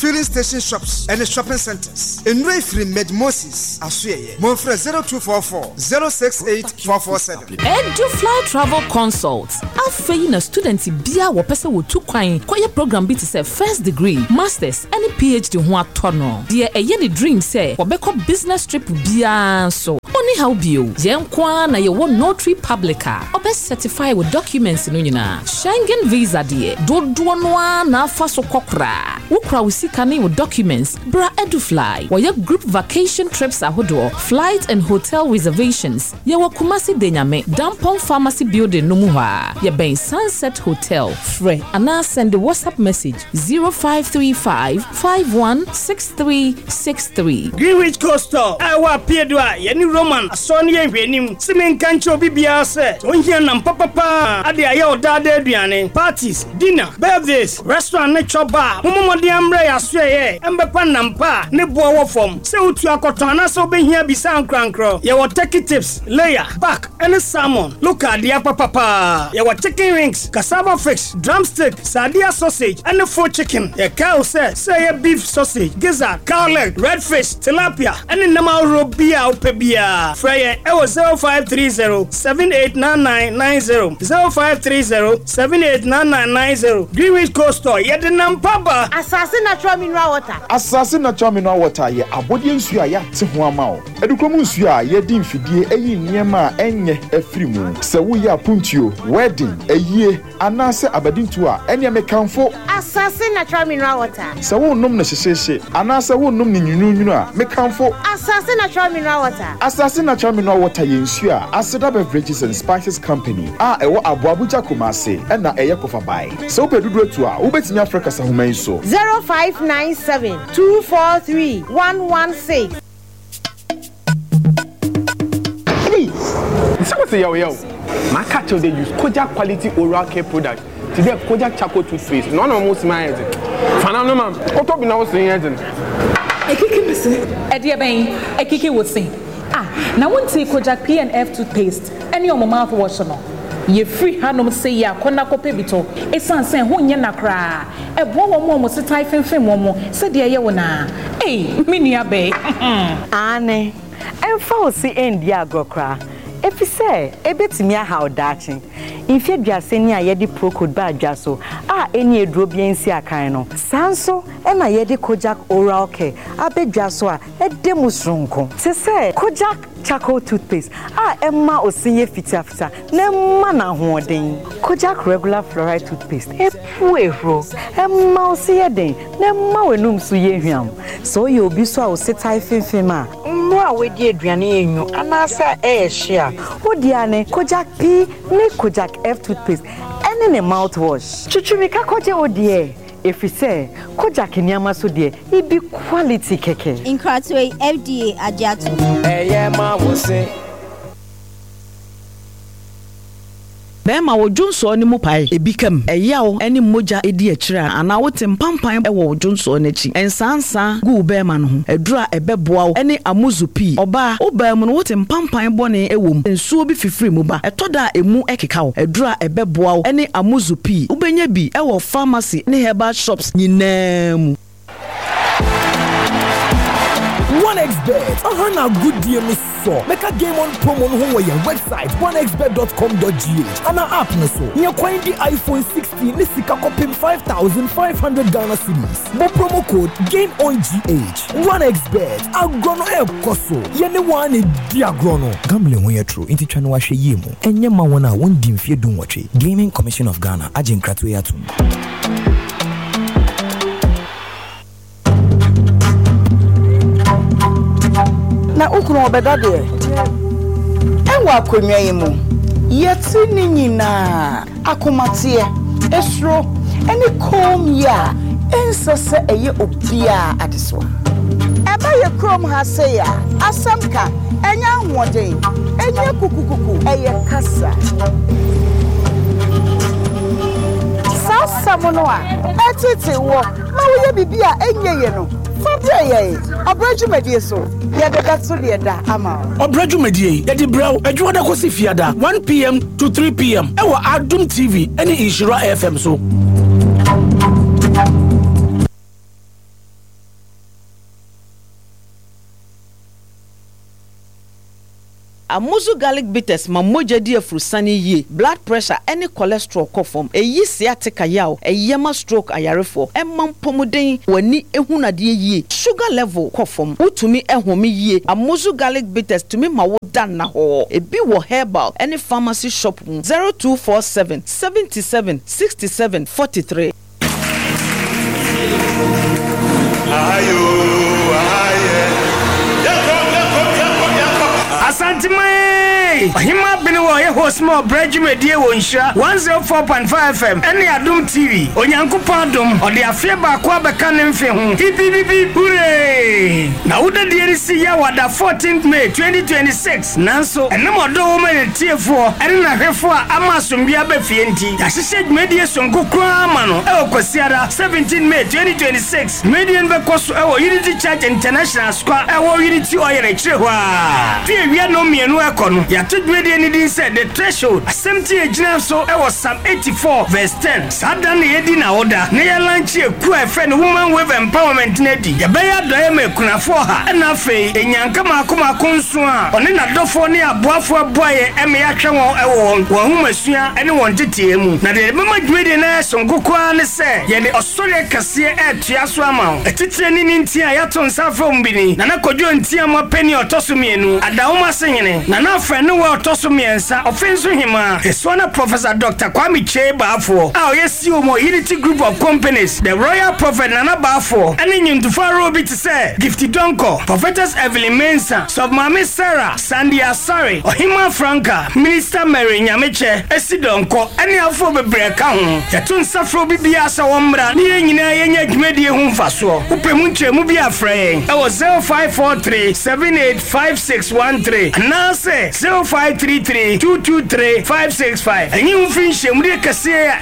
filling station shops, and shopping centers. In Rayfree Med Moses, Asweye, Monfre 0244 068 447. EduFly Travel Consults. Afei na student bia wo pese wo tu kwan koye program bi to say first degree, masters, any PhD ho atono. De eye ne dream say wo beko business trip bia so. Oni how bio. Yenkwa na ye wo notary publica. Obe certify with documents no nyina. Schengen visa de. Dodo no na afa so kokra. Wokra wo sika ne with documents. Bra EduFly. Wo ye group vacation trips ahodo, flight and hotel reservations. Ye wo Kumasi Denyame, Dampon Pharmacy Building no mu ha. Ye ben Sunset Hotel. Free ana send the WhatsApp message 0535 516363. Greenwich Coastal. Awa Piedwa, yeni Roman, Sony Yenim, Simen Kancho Bibia se. Onhian papa. Ade aye odade aduane. Parties, dinner, birthdays, restaurant ne choba. Momodi amre aswe embepa nampa ne boawo fom. Se utu akoto ana so behia bisa ankrankro. Ye wo take tips, layer, back, and salmon. Look at the papa. Ye wo chicken wings, cassava fish, drumstick, sardia sausage, and the full chicken. Ye cow say beef sausage, gizzard, cow leg, redfish, tilapia, and the nama robia upebia. Freye ewo 0530 789990 0530 789990. Greenwich Coastal ye de nampaba. Assassin natural mineral water. Assassin natural mineral water ye abodi nsu a ya te ho ama o. Edukrom nsu a ye di mfidie eyi niema enye efrimu. Se wo ye apuntio, wedding, eyie, anase abadintu a ene mekanfo. Assassin natural mineral water. Se wo nom na hyehyehye, anase wo nom ni nyunyunu a mekanfo. Assassin natural mineral water. Assassin natural mineral water ye nsu a Aseda Beverages and Spices Company a ewo Aboabuja Kumase na eye kofa bai. Se wo pedudu etu a wo betimi Africa sa homa iso 0597 243 116. Say yo. My catch they use Kojak quality oral care product. Today Kojak charcoal toothpaste. None of most my head. Fanam man. What up now saying head? Ekiki bese. Edia ben. Ekiki would say. Now won't say Kojak PNF toothpaste. Any of my mouthwash no. Ye free hanom say ya kona kope bito. Esan sen ho nya nakra. E bo wo mo se tai fenfen mo. Se de ye wona. Me nua be. Ane. Emfa o si endi agrokra. Efi say ebetimi aha odachi. Infia duase ni ayedi procode ba adwaso. Eni eduro biensi akan no. Sanso e na yedi Kojak oral care. Abedwaso a edemu sronko. Se say Kojak charcoal toothpaste. Emma osinye fita. Nemma na hoden. Kojak regular fluoride toothpaste. Epu ehro. Emma osiye den. Nemma wenum so ye hwam. So ye obi so a osetai fenfema. Mwa wedi aduane enyu anasa ehia. Odiane Kojak P ne Kojak F toothpaste. Ene ne mouthwash. Chuchumika koje odie. If you say Kojak nyama so de ibi quality keke. Inkratwe FDA ajatu. Ma wo say Bema wo Johnson ni mu pai ebikam eyawo eni moja edi akira ana wote mpampan e wo Johnson n'achi ensansa gu bema no ho edura ebeboa wo eni amuzupi oba obam no wote mpampan bone ewom ensuo bi fifiri mu ba etoda emu ekeka wo edura ebeboa wo eni amuzupi ubenya bi e wo pharmacy ne herbal shops nyinam. OneXBet. Na good DM is so. Make a game on promo on your website onexbet.com.gh and our app na so. You find the iPhone 16 ni sika kopim 5,500 Ghana cedis. Bo promo code GAMEONGH. OneXBet. Agrono e koso. Yene one di agrono. Gambling when you true. Inti chanu wa she yemu. Enye ma wana won di mfie dun wache. Gaming Commission of Ghana. Ajin kratu ya tu. Na ukuru obeda de enwa akonwa yimu yeti ni nyina akomatie esro eni kom ya ensese eye obia adeso eba ye krom ha se ya asamka enya hoden enya kukukuku eye kasa sasa mono a etete wo ma wo ye bibia enye ye no fabreye abrajumedie so ya de gatso de da ama Obrajumedie ya di braw adwoda kosi fiada 1 p.m. to 3 p.m. Ewa Adum TV, any Inshira FM so. Na ukuru obeda de enwa akonwa yimu yeti ni nyina akomatie esro eni kom ya ensese eye obia adeso eba ye krom ha se ya asamka enya hoden enya kukukuku eye kasa sasa mono a etete wo ma wo ye bibia enye ye no fabreye abrajumedie so ya de gatso de da ama Obrajumedie ya di braw adwoda kosi fiada 1 p.m. to 3 p.m. Ewa Adum TV, any Inshira FM so. Amuzu garlic bitters ma moja di afurusani ye. Blood pressure any cholesterol kofom. Eyi sciatica yaw. Eyema stroke ayarefo. Emma pomuden wani ehunadie ye. Sugar level kofom. Utumi ehumi ye. Amuzu garlic bitters tumi ma wodan na ho. Ebi wo herbal any pharmacy shop 0247 77 67 43. Asante mai Ohima Biniwo ye host more bridge media wonsha 104.5 FM any Adum TV Onyankopon Adum ode afie ba kwa beka ne mfe ho bibibibi hooray na woda de risi ya wada 14th May 2026 nanso enam odo wo mane tiefo ene na hwefo a amasombia ba fie nti ya hye media sonko kra ma no e okosiara 17 May 2026 media be koso e wo Unity Church International Square e wo Unity oyere kire ho a fie no mienu ekono ya tudwedi ani din said the threshold assembly agina so e was Psalm 84 verse 10 sadan yedi na oda na ya lanchi eku efe no woman wave empowerment na di ya be ya doye mekunafo ha na afei enyanka makoma konso a one na dofo ne aboafo aboye eme ya hwe won e won humasua ene won tetie mu na de mama dwedi na sonkokwa ne se ye de osore kase e tua so ama etitire ni ntia ya to nsafo mbini na kodwo ntia mo peni otoso mienu adawoma senyene na na friend no wa toso miensa offenso hima esona Professor Dr. Kwame Chebafo a yesi omo Unity Group of Companies the Royal Prophet Nana Bafo ene nyuntufa robi ti se Gifty Donko Prophetess Evelyn Mensa Submami Sarah Sandy Asare Ohima Franca Minister Mary Nyameche esi Donko ene afo bebreka ho yatun safro bibia sa womra ne nyina yenya dwumedie ho mfaso upemu nchemu bia frɛ e wo 0543 785613 na se 0533 223 565 enyi mfinhye mu de kase